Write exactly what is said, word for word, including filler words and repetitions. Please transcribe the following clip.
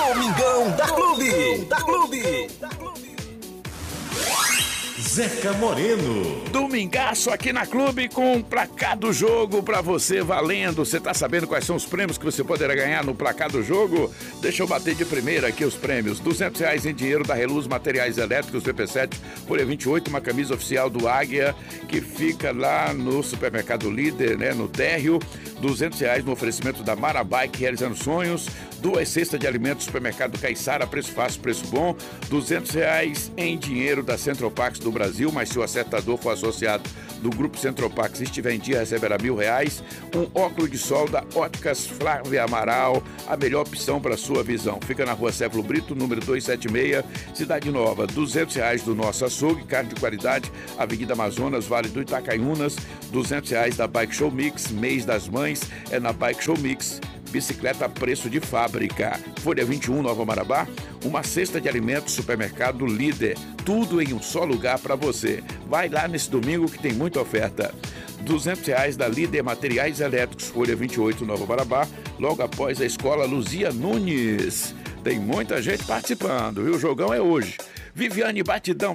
Domingão da Clube. Da Clube. Zeca Moreno. Domingaço aqui na Clube com o placar do jogo pra você valendo. Você tá sabendo quais são os prêmios que você poderá ganhar no placar do jogo? Deixa eu bater de primeira aqui os prêmios. duzentos reais em dinheiro da Reluz Materiais Elétricos V P sete, folha vinte e oito, uma camisa oficial do Águia, que fica lá no supermercado Líder, né, no térreo. duzentos reais no oferecimento da Marabike, realizando sonhos. Duas cestas de alimentos, supermercado Caiçara, preço fácil, preço bom. duzentos reais em dinheiro da Central Pax do Brasil, mas se o acertador for associado do Grupo Central Pax e estiver em dia, receberá mil reais. Um óculos de sol da Óticas Flávia Amaral, a melhor opção para sua visão. Fica na rua Céfalo Brito, número duzentos e setenta e seis, Cidade Nova. duzentos reais do nosso açougue, carne de qualidade, Avenida Amazonas, Vale do Itacaiunas. duzentos reais da Bike Show Mix, mês das mães, é na Bike Show Mix. Bicicleta a preço de fábrica. Folha vinte e um, Nova Marabá. Uma cesta de alimentos, supermercado Líder. Tudo em um só lugar para você. Vai lá nesse domingo que tem muita oferta. duzentos reais da Líder Materiais Elétricos, folha vinte e oito, Nova Marabá. Logo após a escola Luzia Nunes. Tem muita gente participando e o jogão é hoje. Viviane Batidão